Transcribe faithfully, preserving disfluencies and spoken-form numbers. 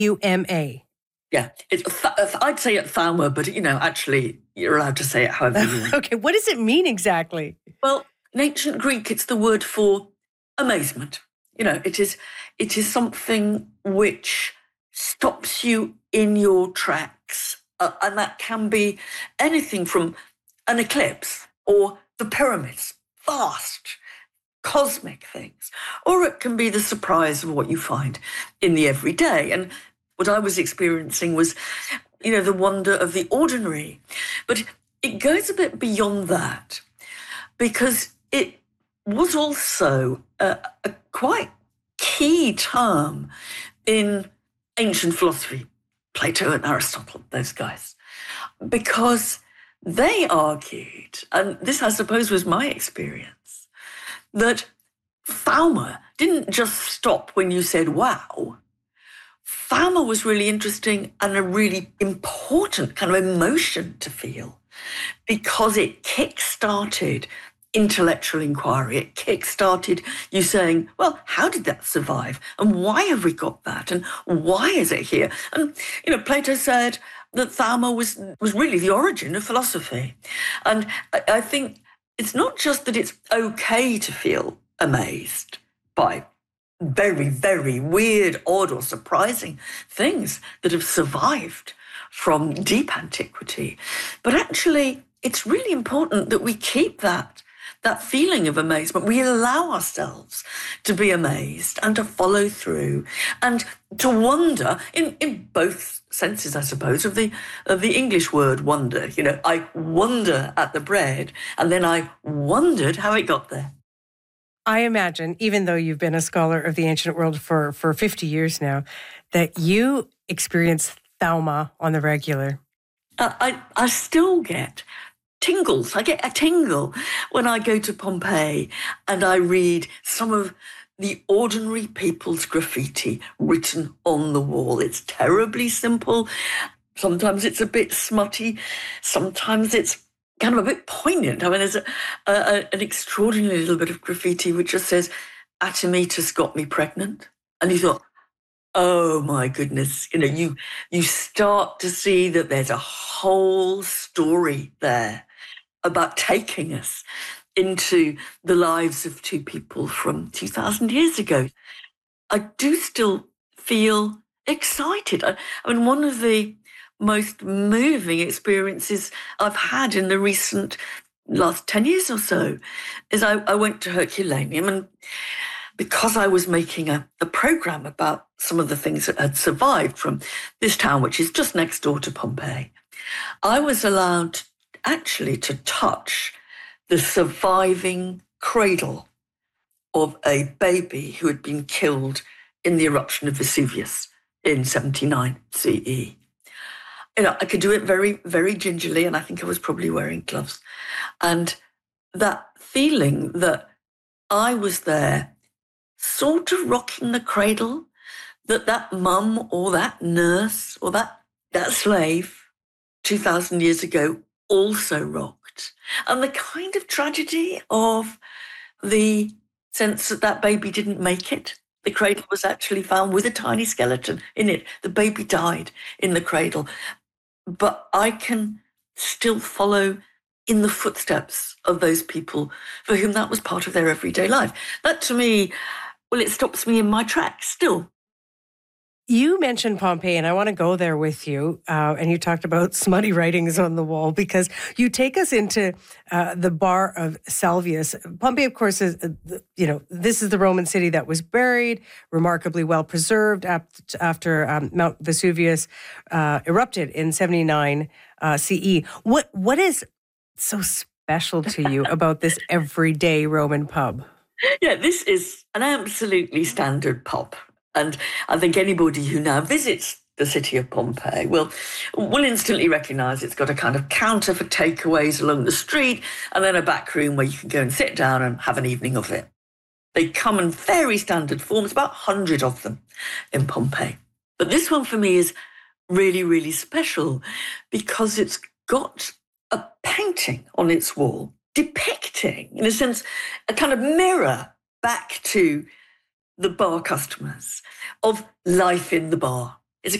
U M A. Yeah, it's, I'd say it Thalma, but, you know, actually, you're allowed to say it however you want. Okay, what does it mean exactly? Well, in ancient Greek, it's the word for amazement. You know, it is it is something which stops you in your tracks. Uh, and that can be anything from an eclipse or the pyramids, vast, cosmic things. Or it can be the surprise of what you find in the everyday. And what I was experiencing was, you know, the wonder of the ordinary. But it goes a bit beyond that, because it was also a, a quite key term in ancient philosophy, Plato and Aristotle, those guys, because they argued, and this I suppose was my experience, that Thalma didn't just stop when you said wow. Thalma was really interesting and a really important kind of emotion to feel, because it kick-started intellectual inquiry. It kick-started you saying, well, how did that survive? And why have we got that? And why is it here? And, you know, Plato said that Thalma was, was really the origin of philosophy. And I, I think it's not just that it's okay to feel amazed by very, very weird, odd, or surprising things that have survived from deep antiquity. But actually, it's really important that we keep that, that feeling of amazement. We allow ourselves to be amazed and to follow through and to wonder in, in both senses, I suppose, of the of the English word wonder. You know, I wonder at the bread, and then I wondered how it got there. I imagine, even though you've been a scholar of the ancient world for, for fifty years now, that you experience Thalma on the regular. Uh, I, I still get tingles. I get a tingle when I go to Pompeii and I read some of the ordinary people's graffiti written on the wall. It's terribly simple. Sometimes it's a bit smutty. Sometimes it's kind of a bit poignant. I mean, there's a, a, an extraordinary little bit of graffiti which just says, Artemitus got me pregnant. And you thought, oh my goodness, you know, you you start to see that there's a whole story there about taking us into the lives of two people from two thousand years ago. I do still feel excited. I, I mean, one of the most moving experiences I've had in the recent last ten years or so is I, I went to Herculaneum, and because I was making a, a program about some of the things that had survived from this town, which is just next door to Pompeii, I was allowed actually to touch the surviving cradle of a baby who had been killed in the eruption of Vesuvius in seventy-nine C E. You know, I could do it very, very gingerly, and I think I was probably wearing gloves. And that feeling that I was there sort of rocking the cradle, that that mum or that nurse or that, that slave two thousand years ago also rocked. And the kind of tragedy of the sense that that baby didn't make it. The cradle was actually found with a tiny skeleton in it. The baby died in the cradle. But I can still follow in the footsteps of those people for whom that was part of their everyday life. That, to me, well, it stops me in my tracks still. You mentioned Pompeii, and I want to go there with you. Uh, and you talked about smutty writings on the wall, because you take us into uh, the bar of Salvius. Pompeii, of course, is, uh, you know, this is the Roman city that was buried, remarkably well preserved after, after um, Mount Vesuvius uh, erupted in seventy-nine uh, C E. What What is so special to you about this everyday Roman pub? Yeah, this is an absolutely standard pub. And I think anybody who now visits the city of Pompeii will, will instantly recognise it's got a kind of counter for takeaways along the street, and then a back room where you can go and sit down and have an evening of it. They come in very standard forms, about one hundred of them in Pompeii. But this one for me is really, really special because it's got a painting on its wall depicting, in a sense, a kind of mirror back to the bar customers of life in the bar.